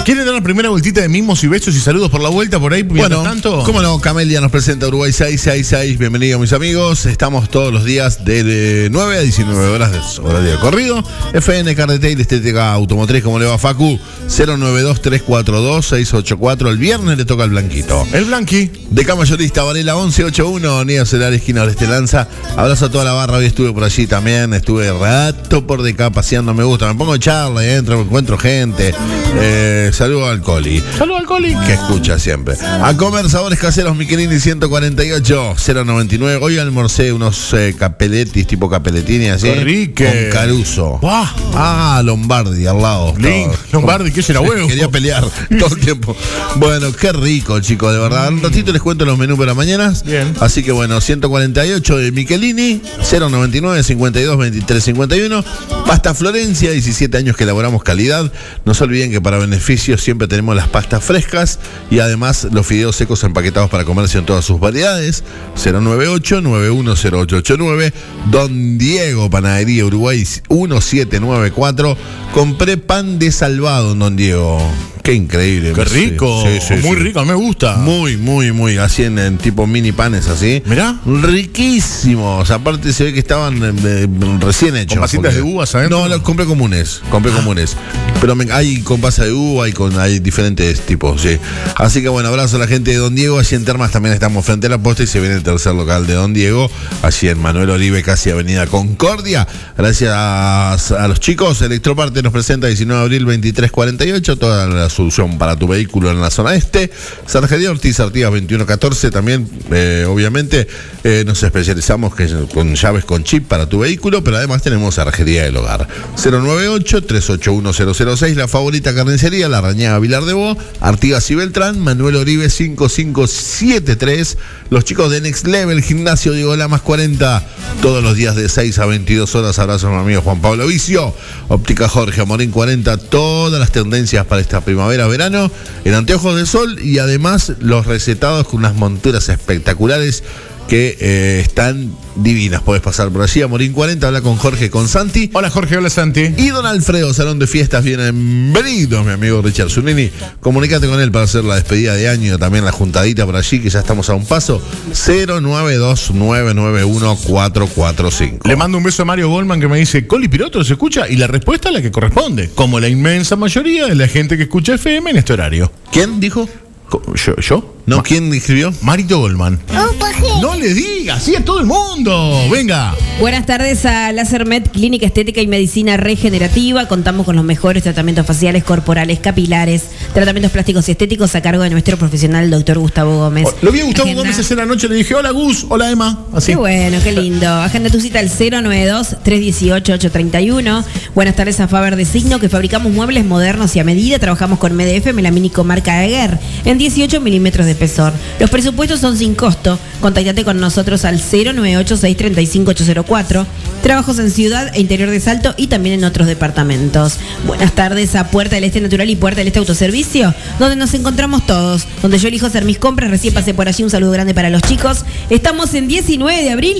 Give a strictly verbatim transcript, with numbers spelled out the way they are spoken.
¿Quieren dar la primera vueltita de mimos y besos y saludos por la vuelta por ahí? Bueno, tanto? cómo no, Camelia nos presenta Uruguay seiscientos sesenta y seis. Bienvenidos, mis amigos. Estamos todos los días de nueve a diecinueve horas de horario de corrido. F N Carretail, Estética Automotriz. ¿Cómo le va, Facu? cero nueve dos tres cuatro dos seis ocho cuatro. El viernes le toca al Blanquito. El Blanqui. De Mayorista, Varela once ochenta y uno, Nido Celar, esquina de Estelanza. Abrazo a toda la barra. Hoy estuve por allí también. Estuve rato por de acá paseando. Me gusta. Me pongo charla, entro, encuentro gente. Eh, saludo al Coli. Saludo al Coli. Que escucha siempre. A comer sabores caseros, Michelini ciento cuarenta y ocho, cero noventa y nueve. Hoy almorcé unos eh, capeletis, tipo capeletini así. Qué rico. Con Caruso. ¡Buah! Ah, Lombardi al lado. Link, Lombardi, que será huevo. Quería pelear todo el tiempo. Bueno, qué rico, chicos, de verdad. Un ratito les cuento los menús para mañana. Bien. Así que bueno, ciento cuarenta y ocho de Michelini, cero noventa y nueve, cincuenta y dos, veintitrés, cincuenta y uno. Pasta Florencia, diecisiete años que elaboramos calidad. No se olviden que para beneficios siempre tenemos las pastas frescas y además los fideos secos empaquetados para comercio en todas sus variedades. cero nueve ocho, nueve uno cero ocho ocho nueve. Don Diego, Panadería Uruguay uno siete nueve cuatro. Compré pan de salvado en Don Diego. Qué increíble. Qué rico. Sí, sí, muy sí. rico, me gusta. Muy, muy, muy. Así en, en tipo mini panes así. Mirá. Riquísimos. Aparte se ve que estaban eh, recién hechos. ¿Con pasitas de uvas adentro? No, los compré comunes. Compré ah. comunes. Pero me, hay con pasa de uva y con hay diferentes tipos, sí. Así que bueno, abrazo a la gente de Don Diego. Allí en Termas también estamos frente a la posta y se viene el tercer local de Don Diego. Allí en Manuel Oribe, casi Avenida Concordia. Gracias a, a los chicos. Electroparte nos presenta diecinueve de abril veintitrés cuarenta y ocho. Toda la solución para tu vehículo en la zona este. Sargería Ortiz Artigas veintiuno catorce también, eh, obviamente eh, nos especializamos que, con llaves con chip para tu vehículo, pero además tenemos Sargería del Hogar. cero nueve ocho, tres ocho uno cero cero seis, la favorita carnicería, La Rañaga Vilar de Bo, Artigas y Beltrán, Manuel Oribe cinco cinco siete tres. Los chicos de Next Level, Gimnasio Diego Lamas cuarenta, todos los días de seis a veintidós horas. Abrazo a mi amigo Juan Pablo Vicio. Óptica Jorge Amorín cuarenta, todas las tendencias para esta primavera, verano, en anteojos de sol y además los recetados con unas monturas espectaculares que eh, están divinas. Podés pasar por allí, Amorín cuarenta, habla con Jorge, con Santi. Hola Jorge, hola Santi. Y don Alfredo, Salón de Fiestas, bienvenido, mi amigo Richard Zunini. Comunicate con él para hacer la despedida de año, también la juntadita por allí, que ya estamos a un paso. cero nueve dos nueve nueve uno cuatro cuatro cinco. Le mando un beso a Mario Goldman que me dice, Coli Piroto se escucha, y la respuesta es la que corresponde, como la inmensa mayoría de la gente que escucha F M en este horario. ¿Quién dijo? ¿Yo? ¿Yo? No, Ma- ¿quién escribió? Marito Goldman. Oh, No le digas, sí a todo el mundo. Venga. Buenas tardes a LaserMed, Clínica Estética y Medicina Regenerativa. Contamos con los mejores tratamientos faciales, corporales, capilares, tratamientos plásticos y estéticos a cargo de nuestro profesional, doctor Gustavo Gómez. Oh, lo vi a Gustavo Agenda. Gómez ayer anoche, le dije, hola Gus, hola Emma. Así. Qué bueno, qué lindo. Agenda tu cita al cero nueve dos, tres uno ocho, ocho tres uno. Buenas tardes a Faber de Signo, que fabricamos muebles modernos y a medida. Trabajamos con M D F, melamínico marca Eger, en dieciocho milímetros de espesor. Los presupuestos son sin costo. Contáctate con nosotros al cero nueve ocho, seis tres cinco, ocho cero cuatro. Trabajos en Ciudad e Interior de Salto y también en otros departamentos. Buenas tardes a Puerta del Este Natural y Puerta del Este Autoservicio, donde nos encontramos todos, donde yo elijo hacer mis compras. Recién pasé por allí, un saludo grande para los chicos. Estamos en diecinueve de abril.